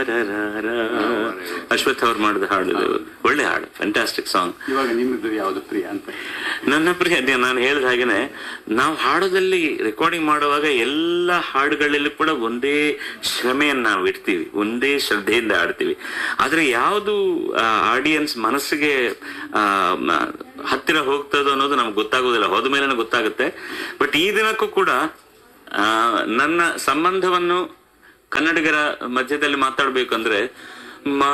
ಅಶ್ವಥ್ ಅವ್ರು ಮಾಡಿದ ಹಾಡು, ಒಳ್ಳೆ ಹಾಡು, ಫ್ಯಾಂಟಾಸ್ಟಿಕ್ ಸಾಂಗ್. ಇವಾಗ ನಿಮ್ಮದು ಯಾವ್ದು ಪ್ರಿಯ ಅಂತ? ನನ್ನ ಪ್ರಿಯ, ನಾನು ಹೇಳಿದ ಹಾಗೇನೆ, ನಾವು ಹಾಡೋದಲ್ಲಿ ರೆಕಾರ್ಡಿಂಗ್ ಮಾಡುವಾಗ ಎಲ್ಲ ಹಾಡುಗಳಲ್ಲಿ ಕೂಡ ಒಂದೇ ಶ್ರಮೆಯನ್ನು ನಾವು ಇಡ್ತೀವಿ, ಒಂದೇ ಶ್ರದ್ಧೆಯಿಂದ ಹಾಡ್ತೀವಿ. ಆದ್ರೆ ಯಾವುದು ಆಡಿಯನ್ಸ್ ಮನಸ್ಸಿಗೆ ಹತ್ತಿರ ಹೋಗ್ತದೋ ಅನ್ನೋದು ನಮ್ಗೆ ಗೊತ್ತಾಗೋದಿಲ್ಲ, ಹೋದ ಮೇಲೆ ಗೊತ್ತಾಗುತ್ತೆ. ಬಟ್ ಈ ದಿನಕ್ಕೂ ಕೂಡ ನನ್ನ ಸಂಬಂಧವನ್ನು ಕನ್ನಡಿಗರ ಮಧ್ಯದಲ್ಲಿ ಮಾತಾಡ್ಬೇಕಂದ್ರೆ